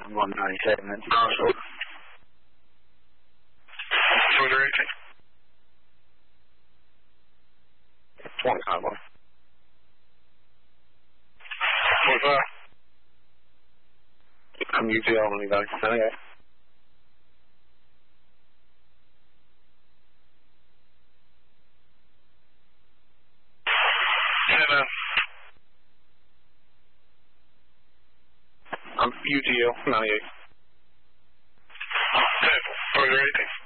197, that's Knoxville. Further 18. 25, boy. 25. I'm UTL on anybody. Okay. I'm UTL 98. Further 18.